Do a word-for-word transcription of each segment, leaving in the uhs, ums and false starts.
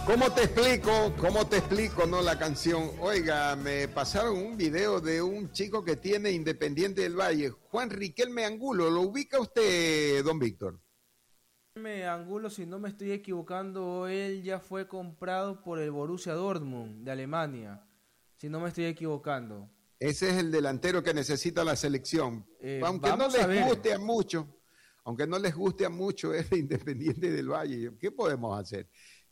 ¿Cómo te explico? ¿Cómo te explico, no, la canción? Oiga, me pasaron un video de un chico que tiene Independiente del Valle, Juan Riquelme Angulo. ¿Lo ubica usted, don Víctor? Riquelme Angulo, si no me estoy equivocando, él ya fue comprado por el Borussia Dortmund de Alemania, si no me estoy equivocando. Ese es el delantero que necesita la selección. Eh, aunque no vamos a les ver. guste a mucho, aunque no les guste a mucho, es Independiente del Valle. ¿Qué podemos hacer?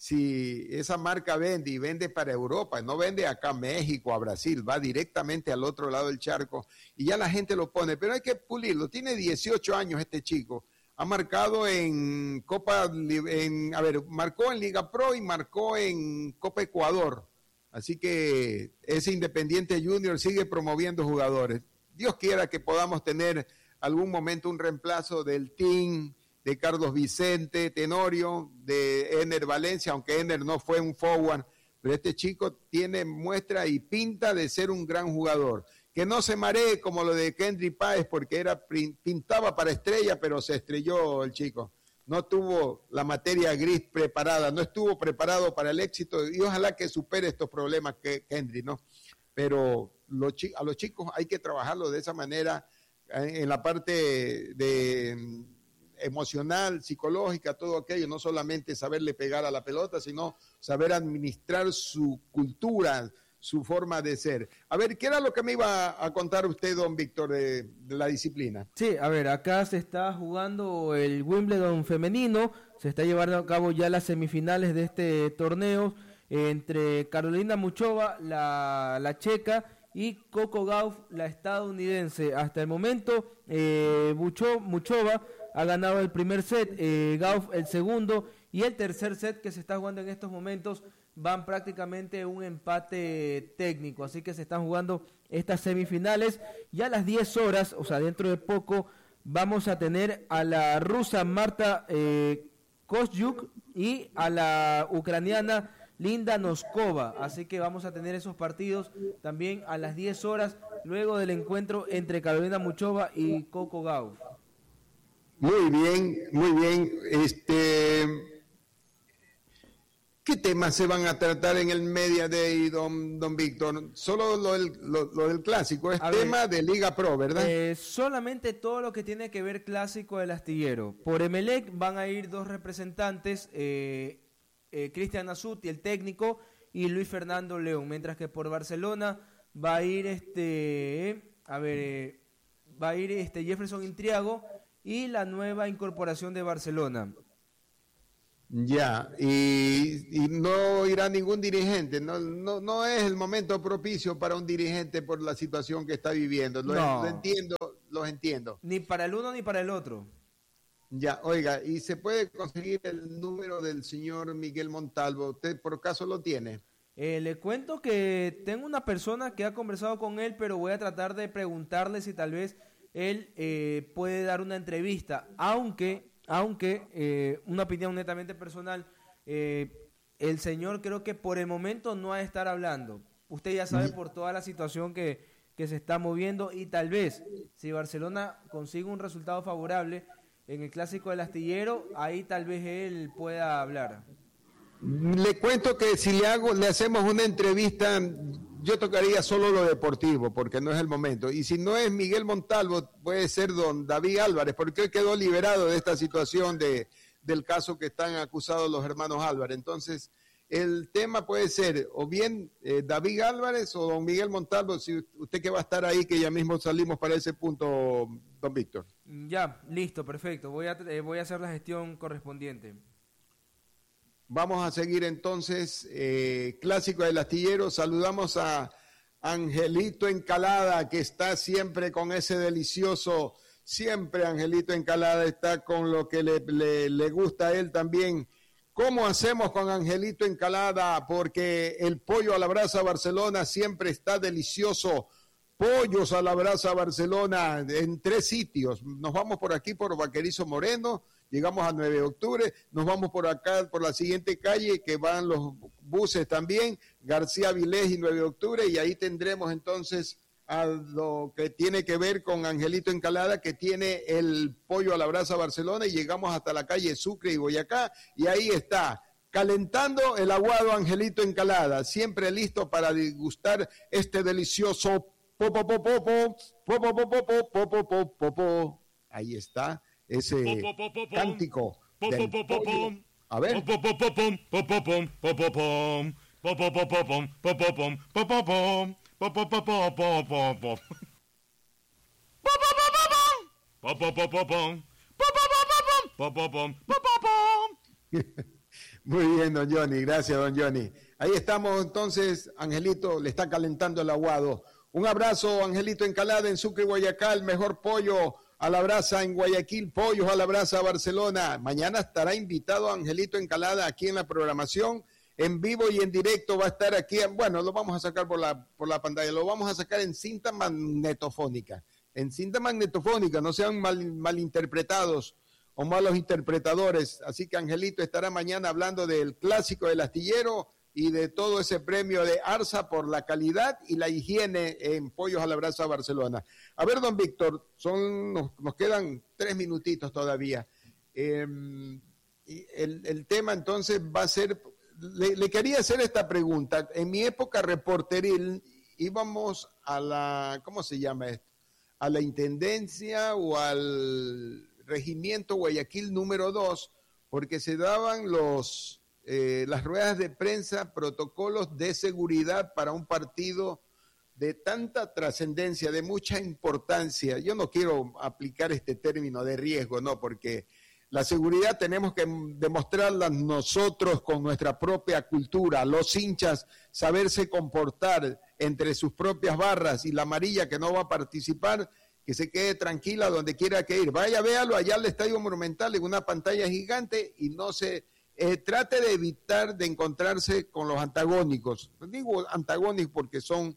Si esa marca vende y vende para Europa, no vende acá a México, a Brasil, va directamente al otro lado del charco y ya la gente lo pone, pero hay que pulirlo. Tiene dieciocho años este chico, ha marcado en Copa, en, a ver, marcó en Liga Pro y marcó en Copa Ecuador, así que ese Independiente Junior sigue promoviendo jugadores. Dios quiera que podamos tener algún momento un reemplazo del team, de Carlos Vicente Tenorio, de Ener Valencia, aunque Ener no fue un forward, pero este chico tiene muestra y pinta de ser un gran jugador. Que no se maree como lo de Kendry Páez, porque era pintaba para estrella, pero se estrelló el chico. No tuvo la materia gris preparada, no estuvo preparado para el éxito, y ojalá que supere estos problemas que Kendry, ¿no? Pero los, a los chicos hay que trabajarlo de esa manera, en la parte de emocional, psicológica, todo aquello, no solamente saberle pegar a la pelota, sino saber administrar su cultura, su forma de ser. A ver, ¿qué era lo que me iba a contar usted, don Víctor, de, de la disciplina? Sí, a ver, acá se está jugando el Wimbledon femenino, se está llevando a cabo ya las semifinales de este torneo entre Carolina Muchova, la, la checa, y Coco Gauff, la estadounidense. Hasta el momento, eh, Mucho, Muchova ha ganado el primer set, eh, Gauff el segundo, y el tercer set que se está jugando en estos momentos van prácticamente un empate técnico, así que se están jugando estas semifinales, y a las diez horas, o sea, dentro de poco, vamos a tener a la rusa Marta eh, Kostyuk y a la ucraniana Linda Noskova, así que vamos a tener esos partidos también a las diez horas, luego del encuentro entre Carolina Muchova y Coco Gauff. Muy bien, muy bien. Este, ¿qué temas se van a tratar en el Media Day, don, don Víctor? Solo lo del, lo, lo del clásico, es a tema ver, de Liga Pro, ¿verdad? Eh, solamente todo lo que tiene que ver clásico del astillero. Por Emelec van a ir dos representantes, eh, eh, Cristian Azuti, el técnico, y Luis Fernando León, mientras que por Barcelona va a ir este, a ver, eh, va a ir este Jefferson Intriago y la nueva incorporación de Barcelona. Ya, y, y no irá ningún dirigente, no, no, no es el momento propicio para un dirigente por la situación que está viviendo, lo, no. lo entiendo, los entiendo. Ni para el uno ni para el otro. Ya, oiga, ¿y se puede conseguir el número del señor Miguel Montalvo? ¿Usted por acaso lo tiene? Eh, le cuento que tengo una persona que ha conversado con él, pero voy a tratar de preguntarle si tal vez él eh, puede dar una entrevista, aunque, aunque eh, una opinión netamente personal, eh, el señor creo que por el momento no va a estar hablando. Usted ya sabe por toda la situación que, que se está moviendo, y tal vez si Barcelona consigue un resultado favorable en el Clásico del Astillero, ahí tal vez él pueda hablar. Le cuento que si le hago, le hacemos una entrevista, yo tocaría solo lo deportivo, porque no es el momento. Y si no es Miguel Montalvo, puede ser don David Álvarez, porque él quedó liberado de esta situación de, del caso que están acusados los hermanos Álvarez. Entonces, el tema puede ser o bien eh, David Álvarez o don Miguel Montalvo, si usted que va a estar ahí, que ya mismo salimos para ese punto, don Víctor. Ya, listo, perfecto. Voy a, eh, voy a hacer la gestión correspondiente. Vamos a seguir entonces, eh, Clásico del Astillero. Saludamos a Angelito Encalada, que está siempre con ese delicioso, siempre Angelito Encalada está con lo que le, le, le gusta a él también. ¿Cómo hacemos con Angelito Encalada? Porque el pollo a la brasa Barcelona siempre está delicioso. Pollos a la brasa Barcelona en tres sitios. Nos vamos por aquí por Vaquerizo Moreno, llegamos a nueve de octubre, nos vamos por acá, por la siguiente calle, que van los buses también, García Vilés y nueve de octubre, y ahí tendremos entonces a lo que tiene que ver con Angelito Encalada, que tiene el pollo a la brasa Barcelona, y llegamos hasta la calle Sucre y Boyacá, y ahí está, calentando el aguado Angelito Encalada, siempre listo para degustar este delicioso popo popo popo popo popo popo popo popo. Ahí está ese cántico del pollo. A ver. Muy bien, don Johnny, gracias, don Johnny. Ahí estamos entonces, Angelito le está calentando el aguado. Un abrazo, Angelito Encalada en Sucre, Guayacal, mejor pollo a la brasa en Guayaquil, pollos a la brasa Barcelona. Mañana estará invitado Angelito Encalada aquí en la programación, en vivo y en directo va a estar aquí. Bueno, lo vamos a sacar por la, por la pantalla, lo vamos a sacar en cinta magnetofónica. En cinta magnetofónica, no sean mal, malinterpretados o malos interpretadores. Así que Angelito estará mañana hablando del clásico del astillero y de todo ese premio de Arsa por la calidad y la higiene en Pollos a la Brasa Barcelona. A ver, don Víctor, son, nos, nos quedan tres minutitos todavía. Eh, el, el tema entonces va a ser, le, le quería hacer esta pregunta. En mi época reporteril íbamos a la, ¿cómo se llama esto? A la intendencia o al regimiento Guayaquil número dos, porque se daban los eh, las ruedas de prensa, protocolos de seguridad para un partido de tanta trascendencia, de mucha importancia. Yo no quiero aplicar este término de riesgo, no, porque la seguridad tenemos que demostrarla nosotros con nuestra propia cultura, los hinchas saberse comportar entre sus propias barras, y la amarilla que no va a participar, que se quede tranquila donde quiera que ir. Vaya, véalo allá al Estadio Monumental en una pantalla gigante y no se eh, trate de evitar de encontrarse con los antagónicos. Digo antagónicos porque son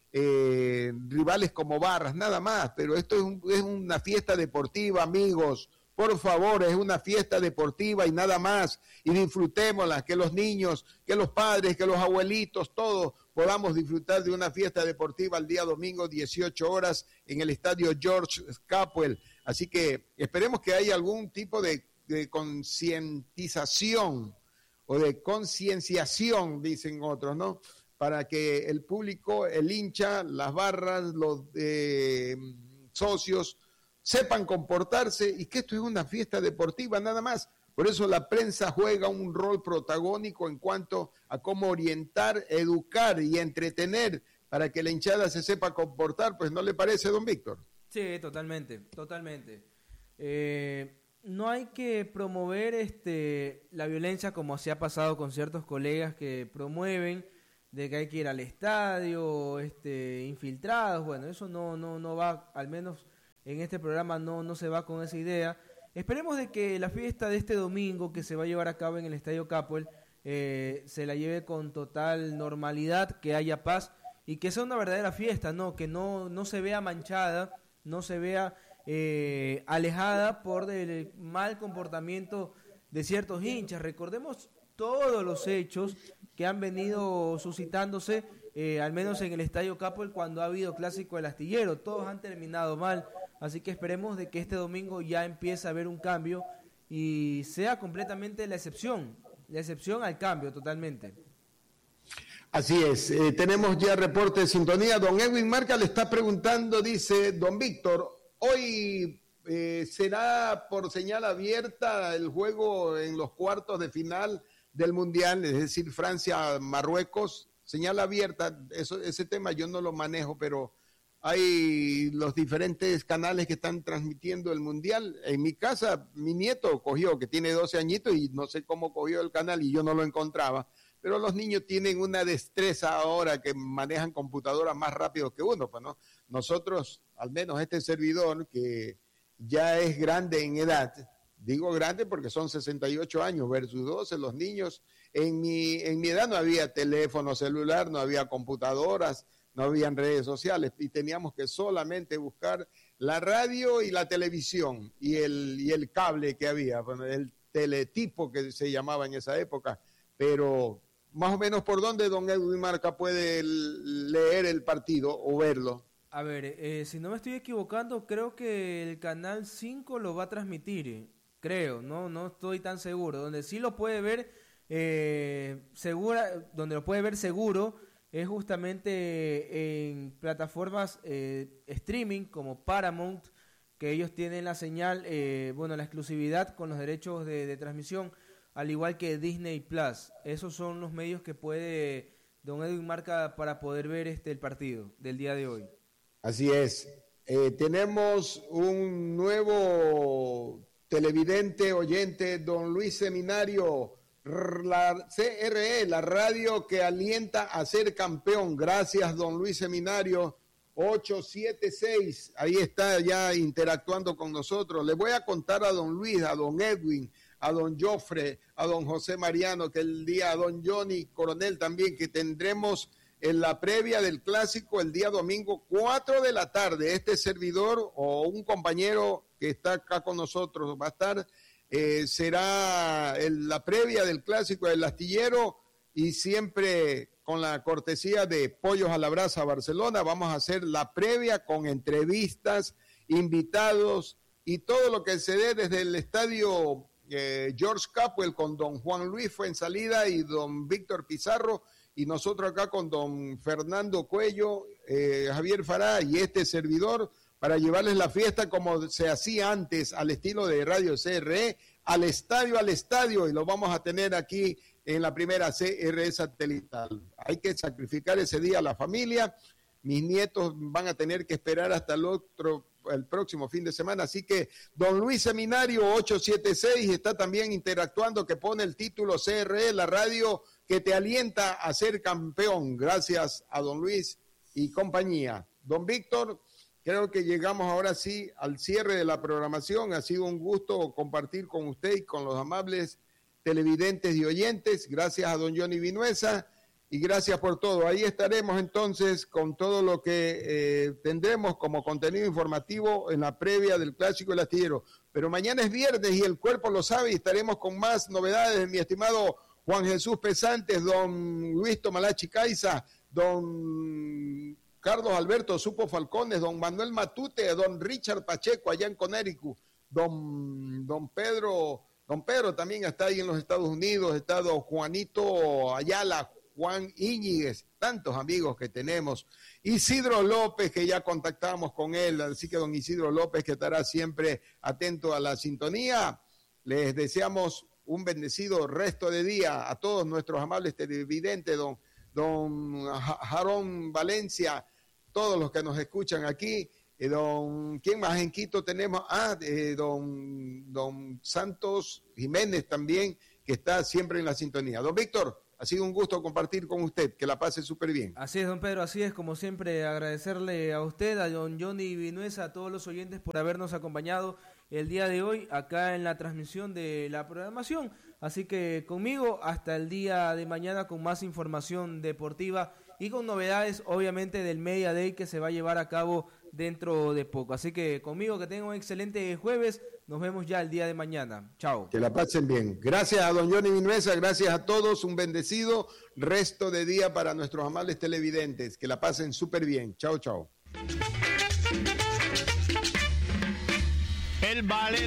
eh, rivales como barras, nada más, pero esto es, un, es una fiesta deportiva, amigos. Por favor, es una fiesta deportiva y nada más, y disfrutémosla, que los niños, que los padres, que los abuelitos, todos podamos disfrutar de una fiesta deportiva el día domingo, dieciocho horas, en el estadio George Capwell. Así que esperemos que haya algún tipo de, de concientización o de concienciación, dicen otros, ¿no? Para que el público, el hincha, las barras, los eh, socios, sepan comportarse y que esto es una fiesta deportiva nada más. Por eso la prensa juega un rol protagónico en cuanto a cómo orientar, educar y entretener para que la hinchada se sepa comportar. Pues, ¿no le parece, don Víctor? Sí, totalmente, totalmente. Eh, no hay que promover este la violencia como se ha pasado con ciertos colegas que promueven de que hay que ir al estadio, este, infiltrados. Bueno, eso no, no, no va, al menos en este programa no, no se va con esa idea. Esperemos de que la fiesta de este domingo que se va a llevar a cabo en el Estadio Capwell eh, se la lleve con total normalidad, que haya paz y que sea una verdadera fiesta, no que no, no se vea manchada, no se vea eh, alejada por el mal comportamiento de ciertos hinchas. Recordemos todos los hechos que han venido suscitándose, eh, al menos en el Estadio Capwell, cuando ha habido clásico del astillero. Todos han terminado mal. Así que esperemos de que este domingo ya empiece a haber un cambio y sea completamente la excepción, la excepción al cambio totalmente. Así es, eh, tenemos ya reporte de sintonía. Don Edwin Marca le está preguntando, dice, don Víctor, hoy eh, será por señal abierta el juego en los cuartos de final del Mundial, es decir, Francia-Marruecos, señal abierta, eso, ese tema yo no lo manejo, pero hay los diferentes canales que están transmitiendo el Mundial. En mi casa, mi nieto cogió, que tiene doce añitos, y no sé cómo cogió el canal y yo no lo encontraba. Pero los niños tienen una destreza ahora que manejan computadoras más rápido que uno, pues, ¿no? Nosotros, al menos este servidor, que ya es grande en edad, digo grande porque son sesenta y ocho años versus doce, los niños, en mi, en mi edad no había teléfono celular, no había computadoras, no habían redes sociales y teníamos que solamente buscar la radio y la televisión y el, y el cable que había, bueno, el teletipo que se llamaba en esa época, pero más o menos por dónde don Edwin Marca puede leer el partido o verlo. A ver, eh, si no me estoy equivocando, creo que el Canal cinco lo va a transmitir, creo, no, no estoy tan seguro, donde sí lo puede ver eh, segura, donde lo puede ver seguro, es justamente en plataformas eh, streaming como Paramount, que ellos tienen la señal, eh, bueno, la exclusividad con los derechos de, de transmisión, al igual que Disney Plus. Esos son los medios que puede don Edwin marca para poder ver este el partido del día de hoy. Así es. Eh, tenemos un nuevo televidente, oyente, don Luis Seminario, la C R E, la radio que alienta a ser campeón. Gracias, don Luis Seminario. ocho siete seis, ahí está ya interactuando con nosotros. Le voy a contar a don Luis, a don Edwin, a don Jofre, a don José Mariano, que el día, a don Johnny Coronel también, que tendremos en la previa del clásico el día domingo, cuatro de la tarde. Este servidor o un compañero que está acá con nosotros va a estar, eh, será el, la previa del clásico del Astillero, y siempre con la cortesía de Pollos a la Brasa Barcelona, vamos a hacer la previa con entrevistas, invitados y todo lo que se dé desde el estadio eh, George Capwell con don Juan Luis Fuensalida y don Víctor Pizarro, y nosotros acá con don Fernando Cuello, eh, Javier Fará y este servidor, para llevarles la fiesta como se hacía antes, al estilo de Radio C R E, al estadio, al estadio, y lo vamos a tener aquí en la primera C R E satelital. Hay que sacrificar ese día a la familia. Mis nietos van a tener que esperar hasta el otro, el próximo fin de semana. Así que don Luis Seminario ocho siete seis está también interactuando, que pone el título C R E, la radio que te alienta a ser campeón. Gracias a don Luis y compañía. Don Víctor, creo que llegamos ahora sí al cierre de la programación. Ha sido un gusto compartir con usted y con los amables televidentes y oyentes. Gracias a don Johnny Vinuesa y gracias por todo. Ahí estaremos entonces con todo lo que eh, tendremos como contenido informativo en la previa del Clásico del Astillero. Pero mañana es viernes y el cuerpo lo sabe, y estaremos con más novedades, mi estimado Juan Jesús Pesantes, don Luis Tomalachi Caiza, don Carlos Alberto Supo Falcones, don Manuel Matute, don Richard Pacheco allá en Connecticut, don, don Pedro... Don Pedro también está ahí en los Estados Unidos, está don Juanito Ayala, Juan Íñiguez, tantos amigos que tenemos. Isidro López, que ya contactamos con él, así que don Isidro López, que estará siempre atento a la sintonía. Les deseamos un bendecido resto de día a todos nuestros amables televidentes, don, don Jarón Valencia, todos los que nos escuchan aquí. Eh, don, ¿quién más en Quito tenemos? Ah, eh, don, don Santos Jiménez también, que está siempre en la sintonía. Don Víctor, ha sido un gusto compartir con usted, que la pase súper bien. Así es, don Pedro, así es, como siempre, agradecerle a usted, a don Johnny Vinuesa, a todos los oyentes por habernos acompañado el día de hoy acá en la transmisión de la programación. Así que conmigo hasta el día de mañana con más información deportiva y con novedades, obviamente, del Media Day que se va a llevar a cabo dentro de poco. Así que conmigo, que tengan un excelente jueves. Nos vemos ya el día de mañana. Chao. Que la pasen bien. Gracias a don Johnny Vinuesa, gracias a todos. Un bendecido resto de día para nuestros amables televidentes. Que la pasen súper bien. Chao, chao. El ballet